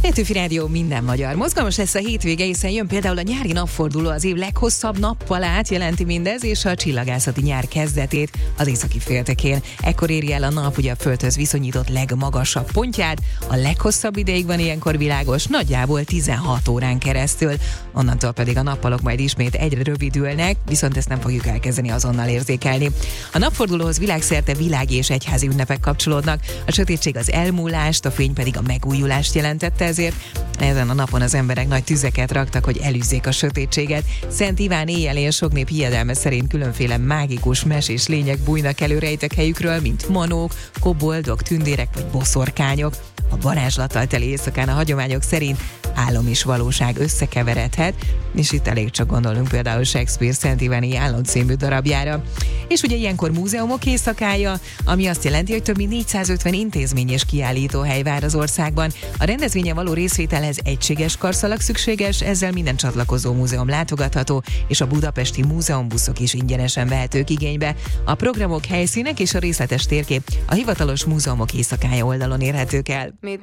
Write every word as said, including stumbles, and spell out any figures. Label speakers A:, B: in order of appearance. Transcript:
A: Petőfi Rádió, minden magyar. Mozgalmas lesz a hétvége, hiszen jön például a nyári napforduló, az év leghosszabb nappalát jelenti mindez, és a csillagászati nyár kezdetét az északi féltekén. Ekkor éri el a nap ugye a Földhöz viszonyított legmagasabb pontját, a leghosszabb ideig van ilyenkor világos, nagyjából tizenhat órán keresztül. Onnantól pedig a nappalok majd ismét egyre rövidülnek, viszont ezt nem fogjuk elkezdeni azonnal érzékelni. A napfordulóhoz világszerte világi és egyházi ünnepek kapcsolódnak, a sötétség az elmúlást, a fény pedig a megújulást jelentette, ezért ezen a napon az emberek nagy tüzeket raktak, hogy elűzzék a sötétséget. Szent Iván éjjelén sok nép hiedelme szerint különféle mágikus mesés lények bújnak elő rejtek helyükről, mint manók, koboldok, tündérek vagy boszorkányok. A varázslattal teli éjszakán a hagyományok szerint álom és valóság összekeveredhet, és itt elég csak gondolunk például Shakespeare Szent Iváni Álom című darabjára. És ugye ilyenkor múzeumok éjszakája, ami azt jelenti, hogy több mint négyszázötven intézmény és kiállítóhely vár az országban. A rendezvényen való részvételhez egységes karszalag szükséges, ezzel minden csatlakozó múzeum látogatható, és a budapesti múzeumbuszok is ingyenesen vehetők igénybe. A programok, helyszínek és a részletes térkép a hivatalos múzeumok éjszakája oldalon érhetők el.